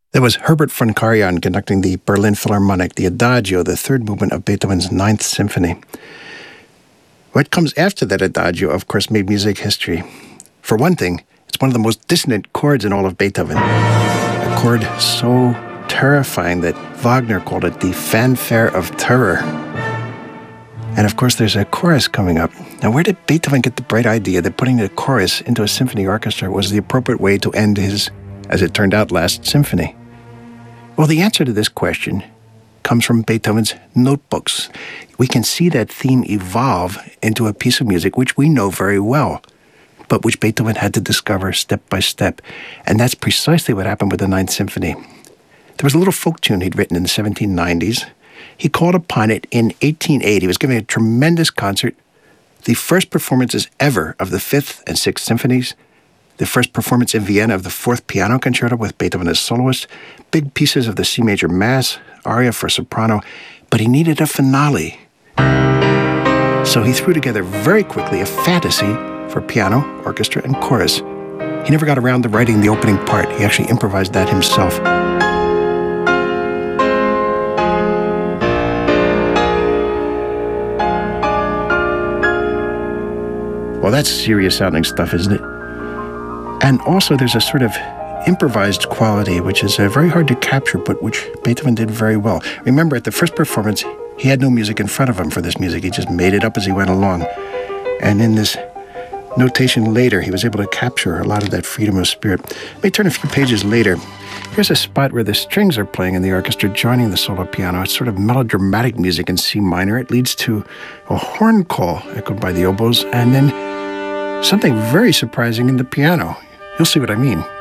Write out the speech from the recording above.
There was Herbert von Karajan conducting the Berlin Philharmonic, the Adagio, the third movement of Beethoven's Ninth Symphony. What comes after that Adagio, of course, made music history. For one thing, it's one of the most dissonant chords in all of Beethoven. A chord so terrifying that Wagner called it the fanfare of terror. And of course, there's a chorus coming up. Now, where did Beethoven get the bright idea that putting a chorus into a symphony orchestra was the appropriate way to end his, as it turned out, last symphony? Well, the answer to this question comes from Beethoven's notebooks. We can see that theme evolve into a piece of music which we know very well, but which Beethoven had to discover step by step. And that's precisely what happened with the Ninth Symphony. There was a little folk tune he'd written in the 1790s. He called upon it in 1880. He was giving a tremendous concert, the first performances ever of the Fifth and Sixth Symphonies, the first performance in Vienna of the Fourth Piano Concerto with Beethoven as soloist, big pieces of the C major Mass, aria for soprano, but he needed a finale. So he threw together very quickly a fantasy for piano, orchestra, and chorus. He never got around to writing the opening part. He actually improvised that himself. Well, that's serious-sounding stuff, isn't it? And also there's a sort of improvised quality, which is very hard to capture, but which Beethoven did very well. Remember, at the first performance, he had no music in front of him for this music. He just made it up as he went along. And in this notation later, he was able to capture a lot of that freedom of spirit. Let me turn a few pages later. Here's a spot where the strings are playing in the orchestra, joining the solo piano. It's sort of melodramatic music in C minor. It leads to a horn call echoed by the oboes, and then something very surprising in the piano. You'll see what I mean.